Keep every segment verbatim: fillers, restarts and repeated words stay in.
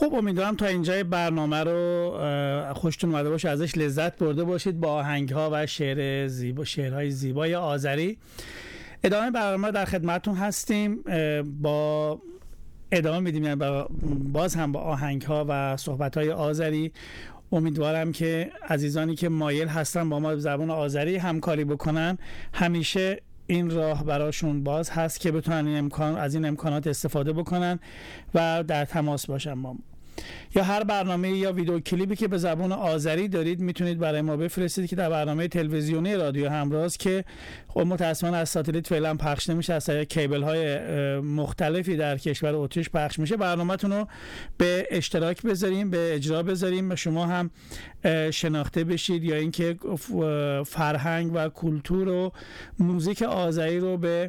خب امیدوارم تا اینجای برنامه رو خوشتون اومده باشه، ازش لذت برده باشید با آهنگ‌ها و شعر زیبا، شعرهای زیبای آذری. ادامه برنامه در خدمتتون هستیم، با ادامه میدیم، یعنی باز هم با آهنگ‌ها و صحبت‌های آذری. امیدوارم که عزیزانی که مایل هستن با ما به زبان آذری همکاری بکنن، همیشه این راه براشون باز هست که بتونن این امکان از این امکانات استفاده بکنن و در تماس باشن با ما. یا هر برنامه یا ویدیو کلیپی که به زبان آذری دارید میتونید برای ما بفرستید که در برنامه تلویزیونی رادیو همراز که خب متأسفانه از ساتلیت فعلا پخش نمیشه، از طریق کیبل های مختلفی در کشور اتریش پخش میشه، برنامه‌تون رو به اشتراک بذاریم، به اجرا بذاریم و شما هم شناخته بشید، یا اینکه فرهنگ و کلتور و موزیک آذری رو به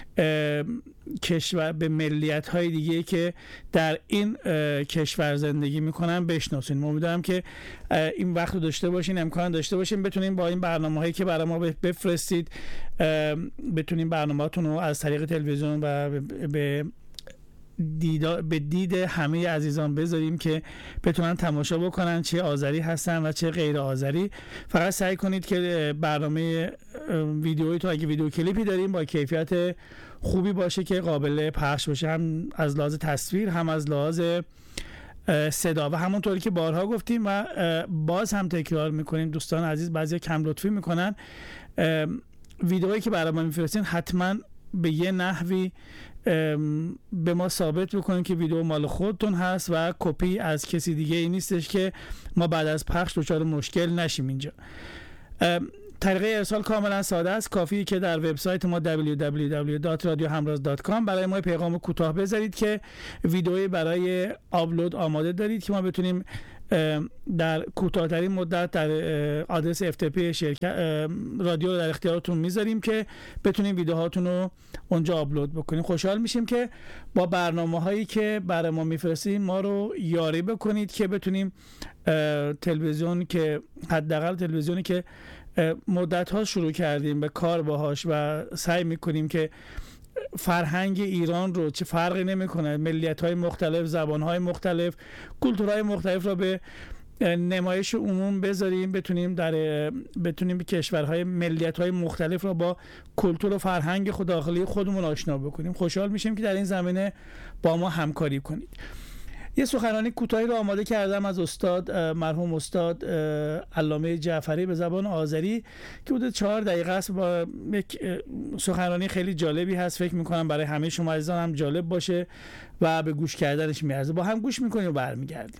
کشور، به ملیت‌های دیگه که در این کشور زندگی میکنن بشناسین. امیدوارم که این وقت رو داشته باشین، امکان داشته باشین بتونین با این برنامه‌هایی که برای ما بفرستید بتونین برنامه‌تون رو از طریق تلویزیون و به دیدا به دید همه عزیزان بذاریم که بتونن تماشا بکنن، چه آذری هستن و چه غیر آذری. فقط سعی کنید که برنامه ویدیویی تو اگه ویدیو کلیپی داریم با کیفیت خوبی باشه که قابل پخش باشه، هم از لحاظ تصویر هم از لحاظ صدا. و همونطوری که بارها گفتیم و باز هم تکرار میکنیم، دوستان عزیز بعضی کم لطفی میکنن، ویدیویی که برای ما میفرستین حتما به یه نحوی به ما ثابت بکنین که ویدیو مال خودتون هست و کپی از کسی دیگه ای نیستش که ما بعد از پخش دچار مشکل نشیم. اینجا طریقه ارسال کاملا ساده است، کافیه که در وبسایت ما دبلیو دبلیو دبلیو دات رادیو همراز دات کام برای ما پیغام کوتاه بذارید که ویدئویی برای آپلود آماده دارید که ما بتونیم در کوتاه‌ترین مدت در آدرس اف تی پی شرکت رادیو رو در اختیارتون میذاریم که بتونیم ویدیوهاتون رو اونجا آپلود بکنیم. خوشحال میشیم که با برنامه‌هایی که برای ما میفرستید ما رو یاری بکنید که بتونیم تلویزیون که حداقل تلویزیونی که مدت ها شروع کردیم به کار باهاش و سعی میکنیم که فرهنگ ایران رو، چه فرقی نمیکنه، ملیت های مختلف، زبان های مختلف، کلتورهای مختلف رو به نمایش عموم بذاریم، بتونیم در بتونیم به کشورهای ملیت های مختلف رو با کلتور و فرهنگ خود داخلی خودمون آشنا بکنیم. خوشحال میشیم که در این زمینه با ما همکاری کنید. یه سخنرانی کوتاهی رو آماده کردم از استاد مرحوم استاد علامه جعفری به زبان آذری که حدود چهار دقیقه است. با یک سخنرانی خیلی جالبی هست، فکر میکنم برای همه شما عزیزان هم جالب باشه و به گوش کردنش میارزه. با هم گوش میکنیم و برمیگردیم.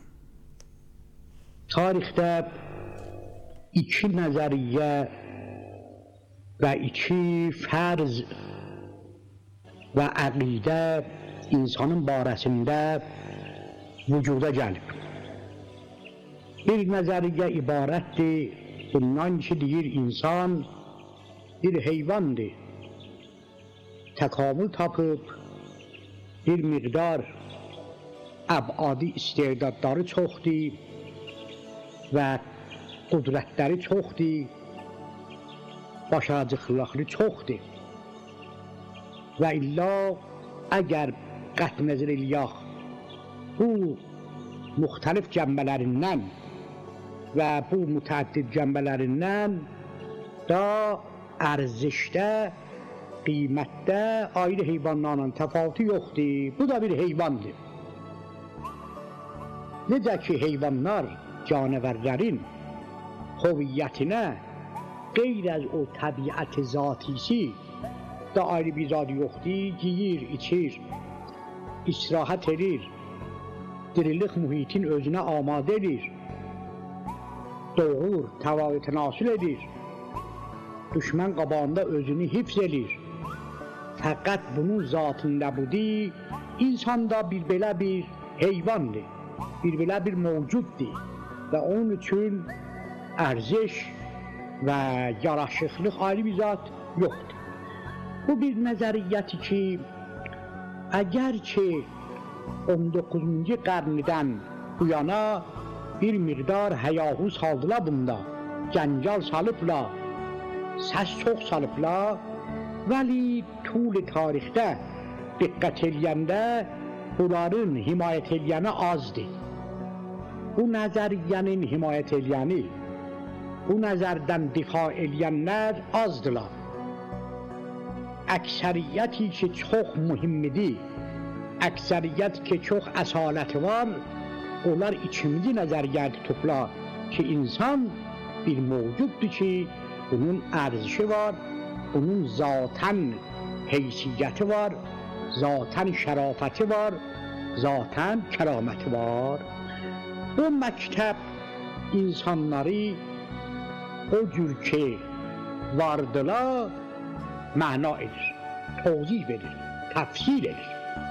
Tarixdə iki nəzəriyyə və iki fərz və əqidə insanın barəsində vücuda gəlib. Bir nəzəriyyə ibarətdir bundan ki, deyir insan bir heyvandır. Təkamül tapıb bir miqdar əbadi istedadları çoxdur və qudrətləri çoxdur, başarıcılıqları çoxdur. Və illa əgər qət nəzər eləyək bu müxtəlif cəmbələrindən və bu mütəəddid cəmbələrindən da ərzişdə, qiymətdə ayrı heyvanlarla təfavütü yoxdur. Bu da bir heyvandır. Necə ki heyvanlar canavərlərin hoviyyətinə qeyr az o təbiət zatisi da ayrı bir zad yoxdur. Giyir, içir, istirahət edir, dirilik mühitin özünə amadə edir, doğur, təvavü tənasül edir, düşmən qabağında özünü hifz edir. Fəqət bunun zatında budur, insanda bir belə bir heyvandır, bir belə bir mövcuddur və onun üçün ərziş və yaraşıqlıq ayrı bir zat yoxdur. Bu bir nəzəriyyəti ki, əgər ki on doqquzuncu qarnidən bu yana bir miqdar həyahü saldılar bunda, gəncal salıblar, səs çox salıblar, vəli tul tarixdə diqqət eləyəndə bunların himayət eləyəni azdır. bu nəzəriyyənin himayət eləyəni, bu nəzərdən difa eləyənlər azdılar. Əksəriyyəti ki, çox mühimmidir, əksəriyyət ki, çox əsaləti var, onlar ikimizi nəzəriyyət tutlar ki, insan bir mövcuddur ki, bunun ərzişi var, bunun zatən heysiyyəti var, zatən şərafəti var, zatən kəraməti var. Bu məktəb insanları o cür ki vardılar, məna edir, tozih verir, təfsir edir.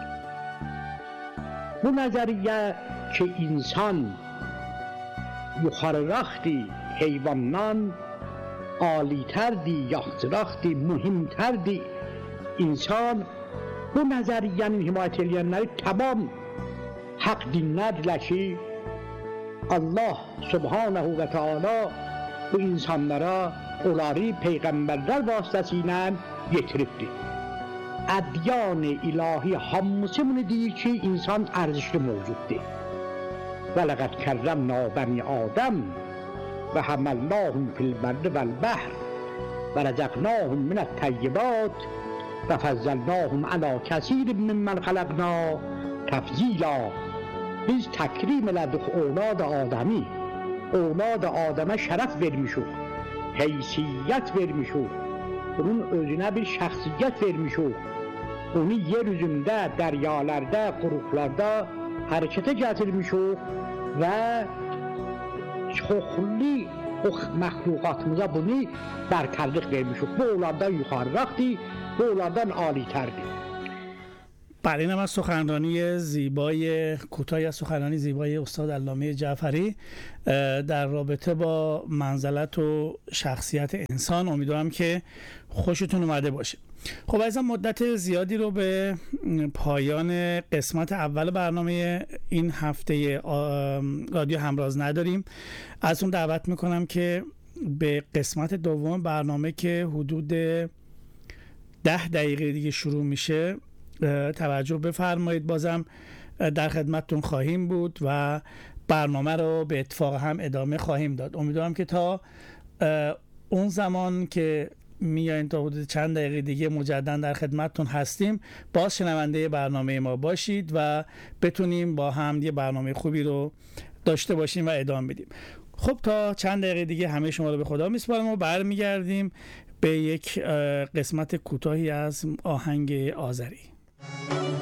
Bu nəzəriyyə ki, insan yuxarıraxdır, heyvandan alitərdir, yaxçıraxdır, mühimtərdir. İnsan bu nəzəriyyənin himayət eləyənləri tamam haqq dinlərdirlər ki, Allah subhanahu və teala bu insanlara onları peyğəmbərlər vasitəsilə yetiribdir. Ədyan-ı ilahi hamısı bunu deyir ki, insan ərzişli mövcuddur. Və ləqəd kərrəmnə bəni Adəm və həməlnahum fil bərri vəl bəhr və rəzəqnahum minət təyyibat və fəzzəlnahum ələ kəsirin mimmən xələqna təfzila. Biz təkrim elədik evlad-ı Adəmi, evlad-ı Adəmə şərəf vermişik, heysiyyət vermişik, bunun özünə bir şəxsiyyət vermişik. Onu yer üzündə, dəryalarda, quruqlarda hərəkətə gətirmişik və çoxlu o məxluqatımıza bunu bərtərlik vermişik. Bu onlardan yuxarıraxdır, bu onlardan alitərdir. بله، اینم از سخنرانی زیبای کوتاهی از سخنرانی زیبای استاد علامه جعفری در رابطه با منزلت و شخصیت انسان. امیدوارم که خوشتون اومده باشه. خب عزیزان، مدت زیادی رو به پایان قسمت اول برنامه این هفته رادیو همراز نداریم. از اون دعوت میکنم که به قسمت دوم برنامه که حدود ده دقیقه دیگه شروع میشه توجه بفرمایید. بازم در خدمتتون خواهیم بود و برنامه رو به اتفاق هم ادامه خواهیم داد. امیدوارم که تا اون زمان که میایین تا حدود چند دقیقه دیگه مجددا در خدمتتون هستیم باز شنونده برنامه ما باشید و بتونیم با هم یه برنامه خوبی رو داشته باشیم و ادامه بدیم. خب تا چند دقیقه دیگه همه شما رو به خدا میسپارم و برمیگردیم به یک قسمت کوتاهی از آهنگ آذری.